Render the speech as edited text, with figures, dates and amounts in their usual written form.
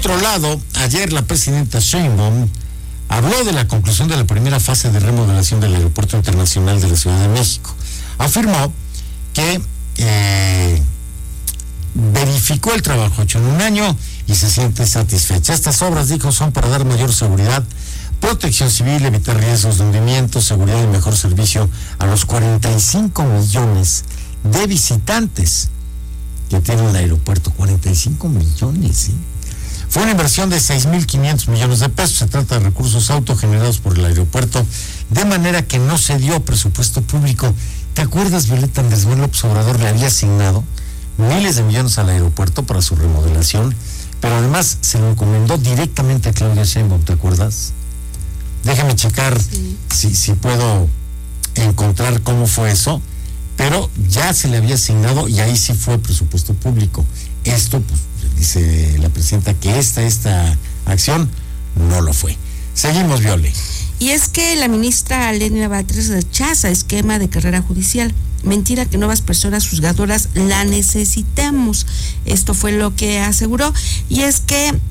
otro lado, ayer la presidenta Sheinbaum habló de la conclusión de la primera fase de remodelación del Aeropuerto Internacional de la Ciudad de México. Afirmó que verificó el trabajo hecho en un año y se siente satisfecha. Estas obras, dijo, son para dar mayor seguridad, protección civil, evitar riesgos de hundimiento, seguridad y mejor servicio a los 45 millones de visitantes que tiene el aeropuerto. 45 millones, ¿sí? Fue una inversión de 6.500 millones de pesos. Se trata de recursos autogenerados por el aeropuerto, de manera que no se dio presupuesto público. ¿Te acuerdas, Violeta? Andrés Manuel López Obrador le había asignado miles de millones al aeropuerto para su remodelación, pero además se lo encomendó directamente a Claudia Sheinbaum, ¿te acuerdas? Déjame checar si puedo encontrar cómo fue eso, pero ya se le había asignado y ahí sí fue presupuesto público. Esto, pues, dice la presidenta que esta acción no lo fue. Seguimos, Viole. Y es que la ministra Lenia Batres rechaza esquema de carrera judicial. Mentira que nuevas personas juzgadoras la necesitamos. Esto fue lo que aseguró. Y es que